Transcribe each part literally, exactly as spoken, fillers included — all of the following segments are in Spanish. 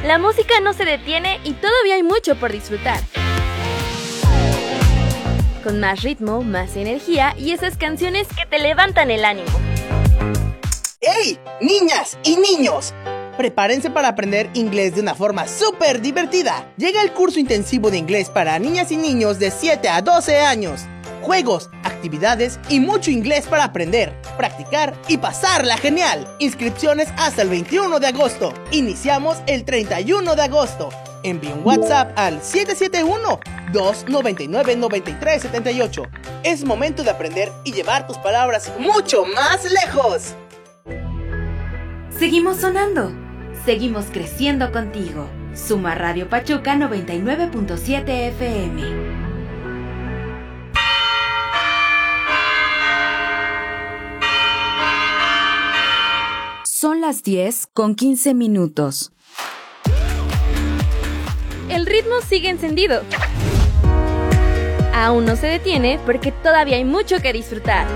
La música no se detiene y todavía hay mucho por disfrutar. Con más ritmo, más energía y esas canciones que te levantan el ánimo. ¡Hey! Niñas y niños, prepárense para aprender inglés de una forma súper divertida. Llega el curso intensivo de inglés para niñas y niños de siete a doce años. Juegos, actividades y mucho inglés para aprender, practicar y pasarla genial. Inscripciones hasta el veintiuno de agosto. Iniciamos el treinta y uno de agosto. Envía un WhatsApp al siete siete uno, dos nueve nueve, nueve tres siete ocho. Es momento de aprender y llevar tus palabras mucho más lejos. Seguimos sonando. Seguimos creciendo contigo. Suma Radio Pachuca noventa y nueve punto siete F M. Son las diez con quince minutos. El ritmo sigue encendido. Aún no se detiene porque todavía hay mucho que disfrutar.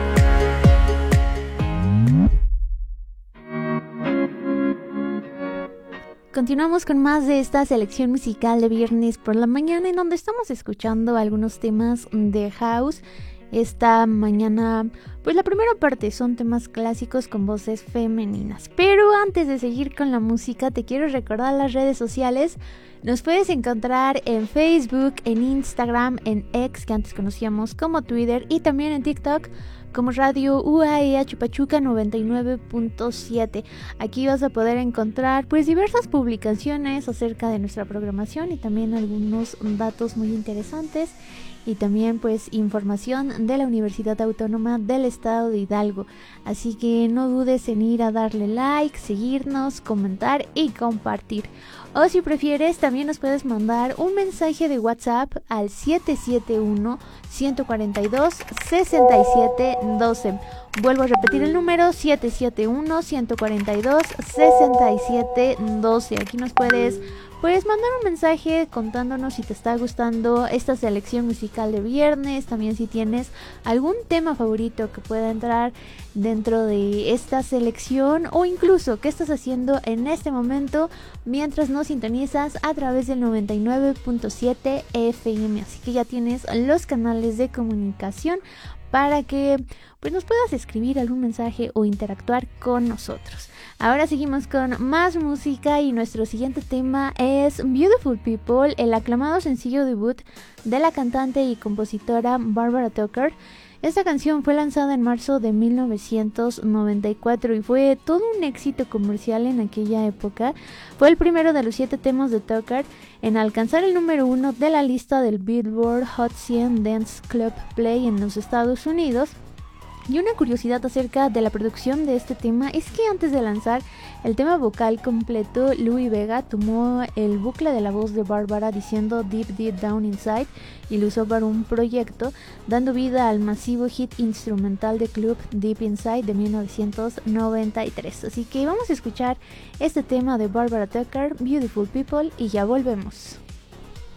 Continuamos con más de esta selección musical de viernes por la mañana, en donde estamos escuchando algunos temas de house. Esta mañana, pues la primera parte son temas clásicos con voces femeninas. Pero antes de seguir con la música, te quiero recordar las redes sociales. Nos puedes encontrar en Facebook, en Instagram, en X, que antes conocíamos como Twitter, y también en TikTok como Radio U A E H Pachuca noventa y nueve punto siete. Aquí vas a poder encontrar pues diversas publicaciones acerca de nuestra programación y también algunos datos muy interesantes. Y también pues información de la Universidad Autónoma del Estado de Hidalgo. Así que no dudes en ir a darle like, seguirnos, comentar y compartir. O si prefieres, también nos puedes mandar un mensaje de WhatsApp al siete siete uno, uno cuatro dos, seis siete uno dos. Vuelvo a repetir el número, siete siete uno, uno cuatro dos, seis siete uno dos. Aquí nos puedes Puedes mandar un mensaje contándonos si te está gustando esta selección musical de viernes. También si tienes algún tema favorito que pueda entrar dentro de esta selección, o incluso qué estás haciendo en este momento mientras nos sintonizas a través del noventa y nueve punto siete F M. Así que ya tienes los canales de comunicación para que pues nos puedas escribir algún mensaje o interactuar con nosotros. Ahora seguimos con más música y nuestro siguiente tema es Beautiful People, el aclamado sencillo debut de la cantante y compositora Barbara Tucker. Esta canción fue lanzada en marzo de mil novecientos noventa y cuatro y fue todo un éxito comercial en aquella época. Fue el primero de los siete temas de Tucker en alcanzar el número uno de la lista del Billboard Hot cien Dance Club Play en los Estados Unidos. Y una curiosidad acerca de la producción de este tema es que antes de lanzar el tema vocal completo, Louie Vega tomó el bucle de la voz de Barbara diciendo Deep Deep Down Inside y lo usó para un proyecto, dando vida al masivo hit instrumental de club Deep Inside de mil novecientos noventa y tres. Así que vamos a escuchar este tema de Barbara Tucker, Beautiful People, y ya volvemos.